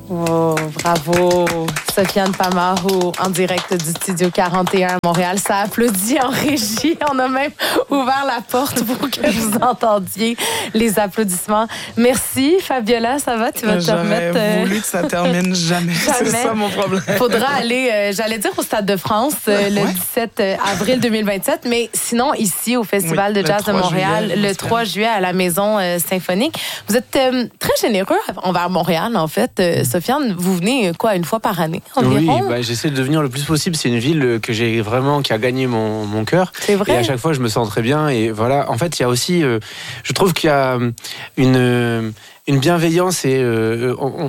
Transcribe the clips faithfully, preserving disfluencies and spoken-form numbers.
Oh, bravo. Sofiane Pamaro, en direct du Studio quarante et un à Montréal. Ça applaudit en régie. On a même ouvert la porte pour que vous entendiez les applaudissements. Merci, Fabiola, ça va? Tu vas te J'aurais remettre... Euh... voulu que ça termine jamais. jamais. C'est ça mon problème. Faudra aller, euh, j'allais dire au Stade de France, euh, le ouais. dix-sept avril deux mille vingt-sept, mais sinon ici au Festival oui, de jazz de Montréal, juillet, le trois juillet à la Maison euh, Symphonique. Vous êtes euh, très généreux envers Montréal, en fait. Euh, Sofiane, vous venez quoi, une fois par année environ? Oui, bah, j'essaie de venir le plus possible. C'est une ville que j'ai vraiment, qui a gagné mon, mon cœur. C'est vrai. Et à chaque fois, je me sens très bien. Et voilà, en fait, il y a aussi, euh, je trouve qu'il y a une, une bienveillance et euh, on, on,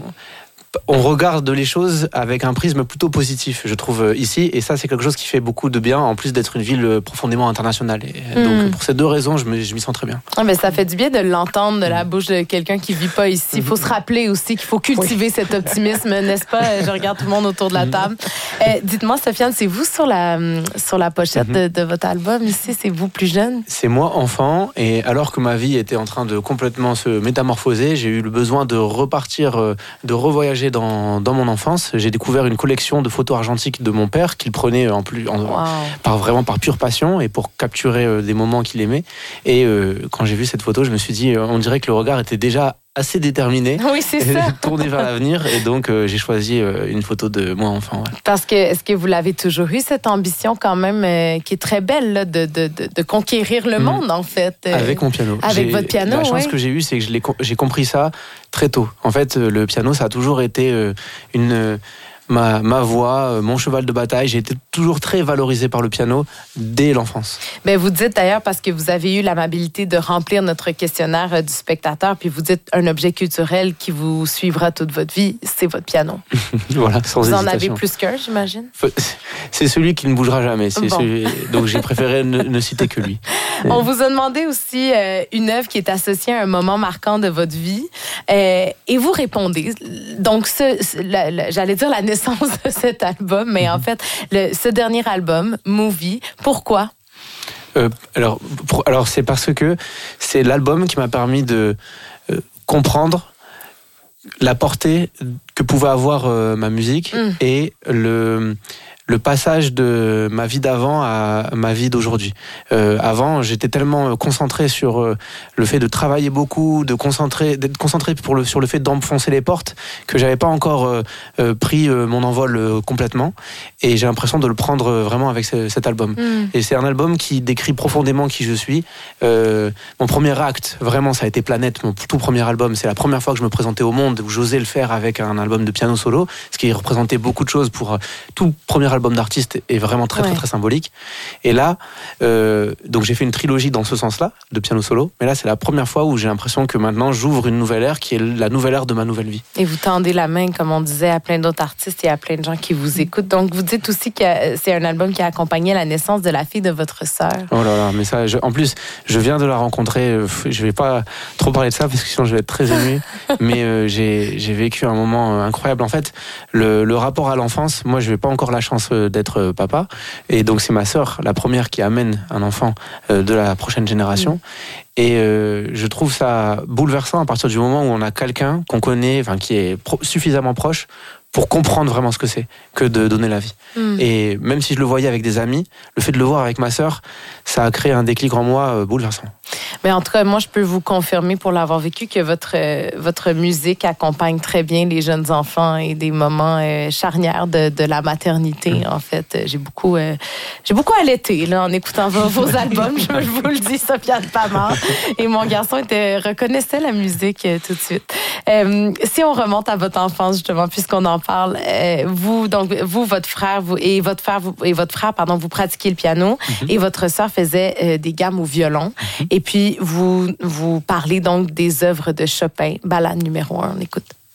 on regarde les choses avec un prisme plutôt positif, je trouve, ici. Et ça, c'est quelque chose qui fait beaucoup de bien, en plus d'être une ville profondément internationale. Et donc, mmh. pour ces deux raisons, je, me, je m'y sens très bien. Ah, mais ça fait du bien de l'entendre de la bouche de quelqu'un qui ne vit pas ici. Il faut se rappeler aussi qu'il faut cultiver oui. cet optimisme, n'est-ce pas? Je regarde tout le monde autour de la table. Euh, dites-moi, Sofiane, c'est vous sur la, sur la pochette mmh. de, de votre album ici? C'est vous plus jeune? C'est moi, enfant. Et alors que ma vie était en train de complètement se métamorphoser, j'ai eu le besoin de repartir, de revoyager Dans, dans mon enfance. J'ai découvert une collection de photos argentiques de mon père qu'il prenait en plus, en, wow. par, vraiment par pure passion et pour capturer euh, des moments qu'il aimait. Et euh, quand j'ai vu cette photo, je me suis dit, euh, on dirait que le regard était déjà assez déterminé, oui, c'est ça. tourné vers l'avenir, et donc euh, j'ai choisi euh, une photo de moi enfant. Ouais. Parce que est-ce que vous l'avez toujours eu, cette ambition quand même euh, qui est très belle là, de, de, de, de conquérir le mmh. monde en fait euh, avec mon piano. Avec j'ai, votre piano, la chance ouais. que j'ai eue, c'est que je l'ai, j'ai compris ça très tôt. En fait, le piano, ça a toujours été euh, une euh, Ma, ma voix, mon cheval de bataille. J'ai été toujours très valorisé par le piano dès l'enfance. Ben, vous dites d'ailleurs, parce que vous avez eu l'amabilité de remplir notre questionnaire euh, du spectateur, puis vous dites un objet culturel qui vous suivra toute votre vie, c'est votre piano. Voilà, sans vous hésitation. en avez plus qu'un, j'imagine? C'est celui qui ne bougera jamais. C'est bon. celui... Donc j'ai préféré ne, ne citer que lui. On vous a demandé aussi euh, une œuvre qui est associée à un moment marquant de votre vie. Euh, et vous répondez. Donc, ce, ce, la, la, j'allais dire la naissance de cet album, mais en fait, le, ce dernier album, Movie, pourquoi? Euh, alors, pour, alors, c'est parce que c'est l'album qui m'a permis de euh, comprendre la portée que pouvait avoir euh, ma musique mm. et le... le passage de ma vie d'avant à ma vie d'aujourd'hui. Euh, avant, j'étais tellement concentré sur euh, le fait de travailler beaucoup, de concentrer, d'être concentré pour le, sur le fait d'enfoncer les portes, que j'avais pas encore euh, euh, pris euh, mon envol euh, complètement. Et j'ai l'impression de le prendre euh, vraiment avec ce, cet album. Mm. Et c'est un album qui décrit profondément qui je suis. Euh, mon premier acte, vraiment, ça a été Planète, mon tout premier album. C'est la première fois que je me présentais au monde, où j'osais le faire avec un album de piano solo, ce qui représentait beaucoup de choses pour euh, tout premier album d'artiste est vraiment très, ouais. très, très symbolique. Et là, euh, donc j'ai fait une trilogie dans ce sens-là, de piano solo, mais là, c'est la première fois où j'ai l'impression que maintenant, j'ouvre une nouvelle ère qui est la nouvelle ère de ma nouvelle vie. Et vous tendez la main, comme on disait, à plein d'autres artistes et à plein de gens qui vous écoutent. Donc, vous dites aussi que c'est un album qui a accompagné la naissance de la fille de votre sœur. Oh là là, mais ça, je, en plus, je viens de la rencontrer, je vais pas trop parler de ça, parce que sinon je vais être très ému, mais euh, j'ai, j'ai vécu un moment incroyable. En fait, le, le rapport à l'enfance, moi, je n'ai pas encore la chance d'être papa, et donc c'est ma sœur, la première qui amène un enfant euh, de la prochaine génération. Mmh. Et euh, je trouve ça bouleversant à partir du moment où on a quelqu'un qu'on connaît, enfin qui est pro- suffisamment proche pour comprendre vraiment ce que c'est que de donner la vie. Mmh. Et même si je le voyais avec des amis, le fait de le voir avec ma sœur, ça a créé un déclic en moi euh, bouleversant. Mais en tout cas, moi, je peux vous confirmer, pour l'avoir vécu, que votre, euh, votre musique accompagne très bien les jeunes enfants et des moments euh, charnières de, de la maternité. Mmh. En fait, j'ai beaucoup, euh, j'ai beaucoup allaité là, en écoutant vos, vos albums. Je, je vous le dis, Sofiane Pamaro. Et mon garçon était, reconnaissait la musique euh, tout de suite. Euh, si on remonte à votre enfance, justement, puisqu'on en parle, euh, vous, donc, vous, votre frère, vous, et votre frère, vous, et votre frère, pardon, vous pratiquiez le piano, mmh. et votre sœur faisait euh, des gammes au violon. Mmh. Et puis, vous, vous parlez donc des œuvres de Chopin, Ballade numéro un. On écoute.